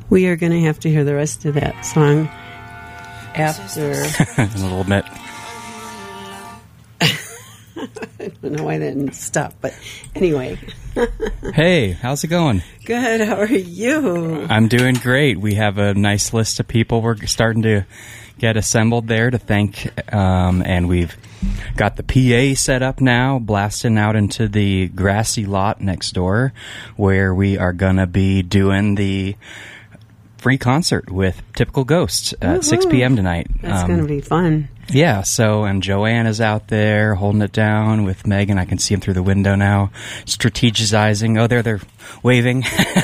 We are going to have to hear the rest of that song after. In a little bit. I don't know why that didn't stop, but anyway. Hey, how's it going? Good, how are you? I'm doing great. We have a nice list of people we're starting to get assembled there to thank, and we've got the PA set up now, blasting out into the grassy lot next door, where we are going to be doing the free concert with Typical Ghosts at 6 p.m. tonight. That's going to be fun. Yeah, and Joanne is out there holding it down with Megan. I can see him through the window now, strategizing. Oh, they're waving.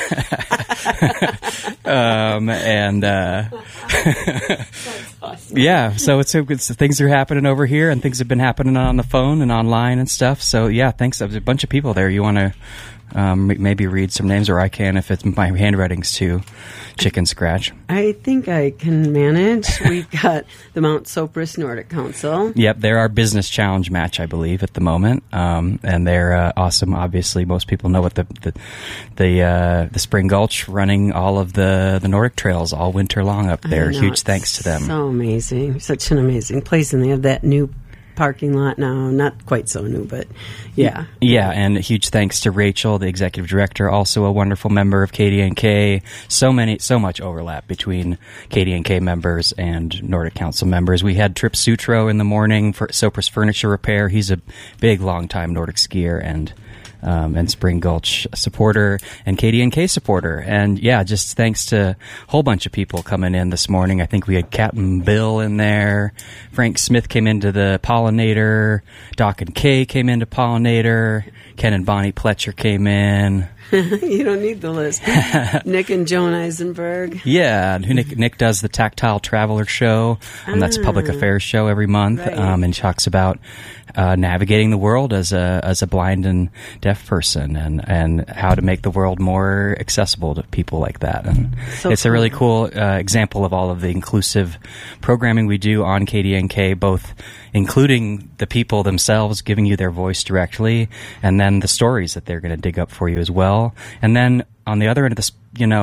Awesome. Yeah, so it's things are happening over here, and things have been happening on the phone and online and stuff. So yeah, thanks. There's a bunch of people there. You want to maybe read some names, or I can if it's my handwriting's too chicken scratch. I think I can manage. We've got the Mount Sopris Nordic Council. Yep, they're our business challenge match, I believe, at the moment, and they're awesome. Obviously, most people know what the Spring Gulch running all of the Nordic trails all winter long up there. Huge thanks to them. So amazing, such an amazing place, and they have that new parking lot now, not quite so new, but yeah. Yeah, and huge thanks to Rachel, the executive director, also a wonderful member of KDNK. So much overlap between KDNK members and Nordic Council members. We had Trip Sutro in the morning for Sopris Furniture Repair. He's a big, long-time Nordic skier and Spring Gulch supporter and KDNK supporter. And yeah, just thanks to a whole bunch of people coming in this morning. I think we had Captain Bill in there. Frank Smith came into the Pollinator. Doc and Kay came into Pollinator. Ken and Bonnie Pletcher came in. You don't need the list. Nick and Joan Eisenberg. Yeah, Nick does the Tactile Traveler show. That's a public affairs show every month, right. And talks about navigating the world as a blind and deaf person, and how to make the world more accessible to people like that. And it's a really cool example of all of the inclusive programming we do on KDNK, both including the people themselves giving you their voice directly, and then the stories that they're going to dig up for you as well. And then on the other end of this,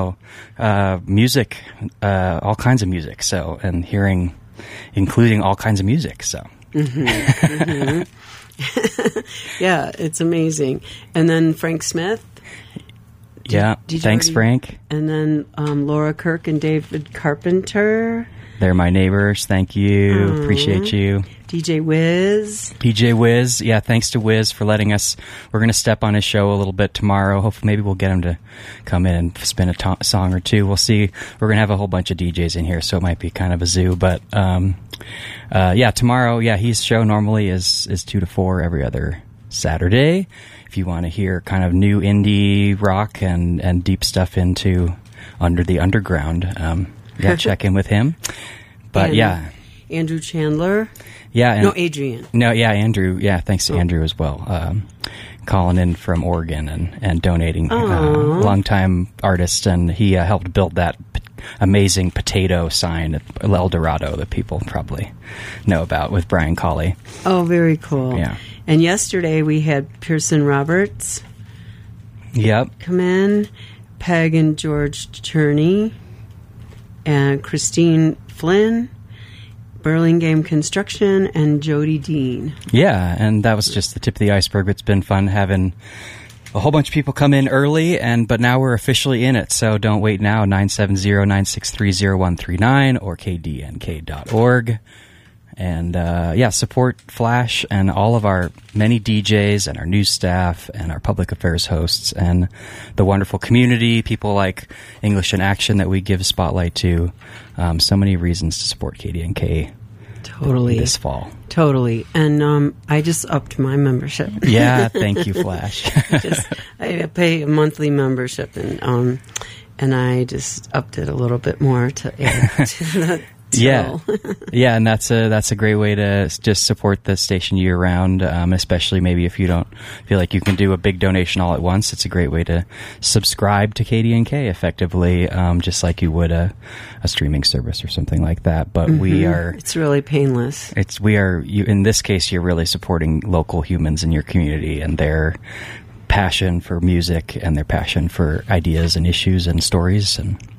music, all kinds of music. So, and hearing, including all kinds of music. So. Mm-hmm. Mm-hmm. Yeah, it's amazing. And then Frank Smith. Thanks, Frank. And then Laura Kirk and David Carpenter. They're my neighbors. Thank you. Appreciate you. DJ Wiz. Yeah, thanks to Wiz for letting us. We're going to step on his show a little bit tomorrow. Hopefully, maybe we'll get him to come in and spin a song or two. We'll see. We're going to have a whole bunch of DJs in here, so it might be kind of a zoo. But tomorrow, his show normally is 2 to 4 every other Saturday. If you want to hear kind of new indie rock and deep stuff into Under the Underground, check in with him. But Andrew Chandler. Adrian. Andrew. Yeah, thanks to Andrew as well. Calling in from Oregon and donating. Longtime artist, and he helped build that amazing potato sign at El Dorado that people probably know about with Brian Colley. Oh, very cool. Yeah. And yesterday we had Pearson Roberts. Yep. Come in. Peg and George Cherney. And Christine Flynn. Burlingame Construction, and Jody Dean. Yeah, and that was just the tip of the iceberg. It's been fun having a whole bunch of people come in early, but now we're officially in it, so don't wait now. 970-963-0139 or kdnk.org. And support Flash and all of our many DJs and our news staff and our public affairs hosts and the wonderful community, people like English in Action that we give spotlight to. So many reasons to support KDNK this fall. Totally. And I just upped my membership. Yeah, thank you, Flash. I pay a monthly membership, and I just upped it a little bit more to add to the Yeah, and that's a great way to just support the station year round, especially maybe if you don't feel like you can do a big donation all at once. It's a great way to subscribe to KDNK effectively, just like you would a streaming service or something like that. But it's really painless. In this case, you're really supporting local humans in your community and their passion for music and their passion for ideas and issues and stories, and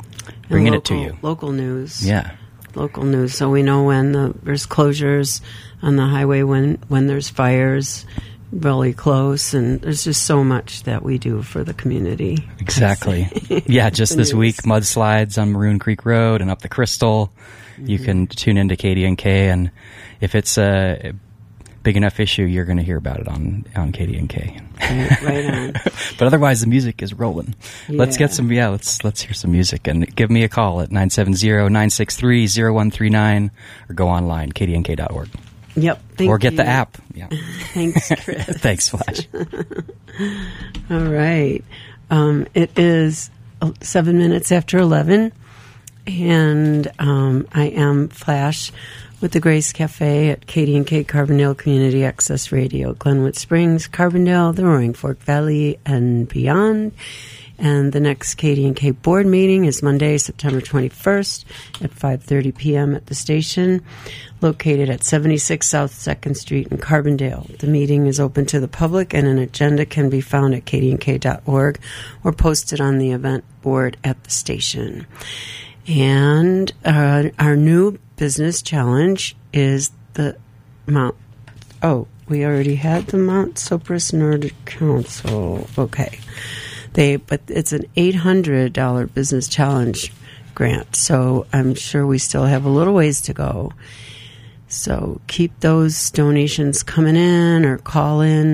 bringing it to you. Local news. Yeah. Local news. So we know when there's closures on the highway, when there's fires really close, and there's just so much that we do for the community. Exactly. Yeah, just this week, mudslides on Maroon Creek Road and up the Crystal. You can tune into KDNK, and if it's a big enough issue, you're going to hear about it on KDNK. Right on. But otherwise, the music is rolling. Yeah. Let's get some. Let's hear some music, and give me a call at 970-963-0139, or go online KDNK.org. Yep. Or get the app. Yeah. Thanks, Chris. Thanks, Flash. All right. It is 7 minutes after 11, and I am Flash with the Grace Cafe at KDNK Carbondale Community Access Radio, Glenwood Springs, Carbondale, the Roaring Fork Valley, and beyond. And the next KDNK board meeting is Monday, September 21st at 5:30 p.m. at the station, located at 76 South 2nd Street in Carbondale. The meeting is open to the public, and an agenda can be found at kdnk.org or posted on the event board at the station. And our new business challenge is the Mount... Oh, we already had the Mount Sopris Nordic Council. Okay. But it's an $800 business challenge grant, so I'm sure we still have a little ways to go. So keep those donations coming in, or call in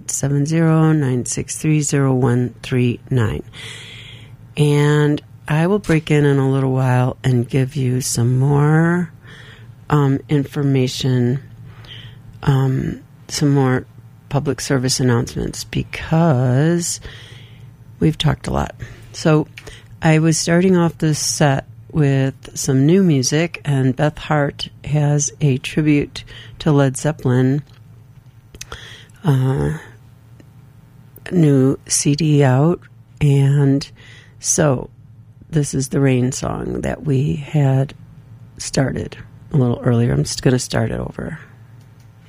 970-963-0139. And I will break in a little while and give you some more information, some more public service announcements, because we've talked a lot. So I was starting off this set with some new music, and Beth Hart has a tribute to Led Zeppelin new CD out. And so this is the Rain song that we had started a little earlier. I'm just going to start it over.